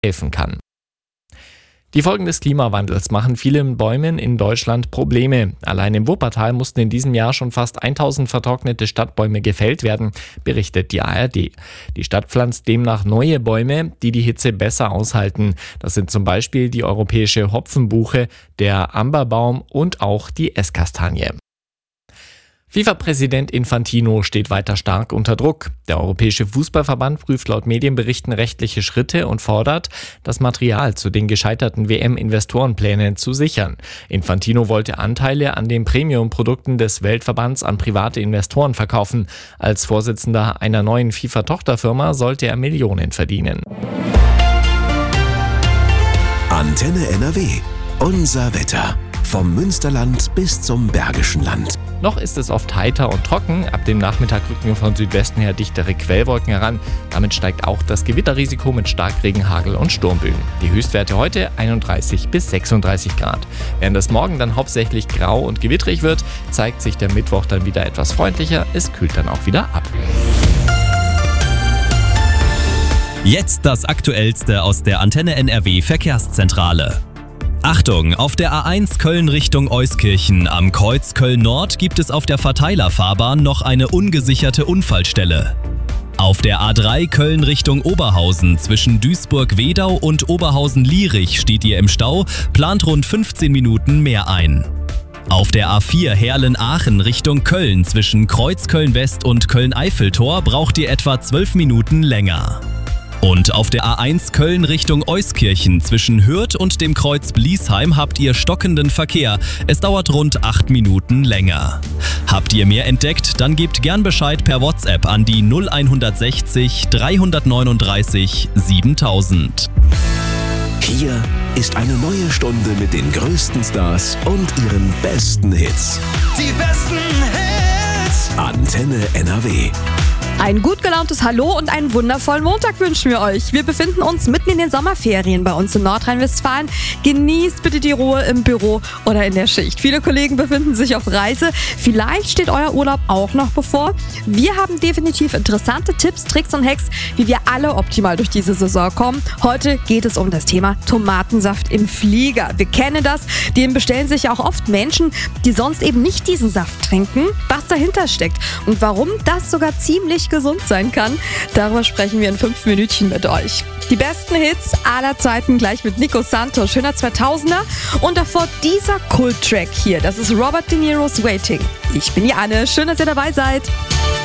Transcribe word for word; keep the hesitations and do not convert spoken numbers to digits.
helfen kann. Die Folgen des Klimawandels machen vielen Bäumen in Deutschland Probleme. Allein im Wuppertal mussten in diesem Jahr schon fast tausend vertrocknete Stadtbäume gefällt werden, berichtet die A R D. Die Stadt pflanzt demnach neue Bäume, die die Hitze besser aushalten. Das sind zum Beispiel die europäische Hopfenbuche, der Amberbaum und auch die Esskastanie. FIFA-Präsident Infantino steht weiter stark unter Druck. Der Europäische Fußballverband prüft laut Medienberichten rechtliche Schritte und fordert, das Material zu den gescheiterten W M-Investorenplänen zu sichern. Infantino wollte Anteile an den Premium-Produkten des Weltverbands an private Investoren verkaufen. Als Vorsitzender einer neuen FIFA-Tochterfirma sollte er Millionen verdienen. Antenne N R W. Unser Wetter. Vom Münsterland bis zum Bergischen Land. Noch ist es oft heiter und trocken. Ab dem Nachmittag rücken von Südwesten her dichtere Quellwolken heran. Damit steigt auch das Gewitterrisiko mit Starkregen, Hagel und Sturmböen. Die Höchstwerte heute einunddreißig bis sechsunddreißig Grad. Während es morgen dann hauptsächlich grau und gewittrig wird, zeigt sich der Mittwoch dann wieder etwas freundlicher. Es kühlt dann auch wieder ab. Jetzt das Aktuellste aus der Antenne N R W Verkehrszentrale. Achtung, auf der A eins Köln Richtung Euskirchen am Kreuz Köln-Nord gibt es auf der Verteilerfahrbahn noch eine ungesicherte Unfallstelle. Auf der A drei Köln Richtung Oberhausen zwischen Duisburg-Wedau und Oberhausen-Lierich steht ihr im Stau, plant rund fünfzehn Minuten mehr ein. Auf der A vier Herlen-Aachen Richtung Köln zwischen Kreuz-Köln-West und Köln-Eiffeltor braucht ihr etwa zwölf Minuten länger. Und auf der A eins Köln Richtung Euskirchen zwischen Hürth und dem Kreuz Bliesheim habt ihr stockenden Verkehr. Es dauert rund acht Minuten länger. Habt ihr mehr entdeckt? Dann gebt gern Bescheid per WhatsApp an die null sechzig, dreihundertneununddreißig, siebentausend. Hier ist eine neue Stunde mit den größten Stars und ihren besten Hits. Die besten Hits. Antenne N R W. Ein gut gelauntes Hallo und einen wundervollen Montag wünschen wir euch. Wir befinden uns mitten in den Sommerferien bei uns in Nordrhein-Westfalen. Genießt bitte die Ruhe im Büro oder in der Schicht. Viele Kollegen befinden sich auf Reise. Vielleicht steht euer Urlaub auch noch bevor. Wir haben definitiv interessante Tipps, Tricks und Hacks, wie wir alle optimal durch diese Saison kommen. Heute geht es um das Thema Tomatensaft im Flieger. Wir kennen das. Den bestellen sich ja auch oft Menschen, die sonst eben nicht diesen Saft trinken. Was dahinter steckt und warum das sogar ziemlich gesund sein kann, darüber sprechen wir in fünf Minütchen mit euch. Die besten Hits aller Zeiten gleich mit Nico Santos, schöner zweitausender und davor dieser Kult-Track hier, das ist Robert De Niro's Waiting. Ich bin die Anne, schön, dass ihr dabei seid.